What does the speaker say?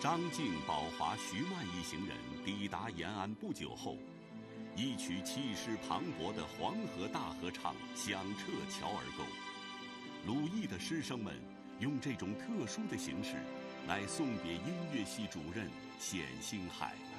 张静、宝华、徐曼一行人抵达延安不久后，一曲气势磅礴的黄河大合唱响彻乔尔沟。鲁艺的师生们用这种特殊的形式来送别音乐系主任冼星海。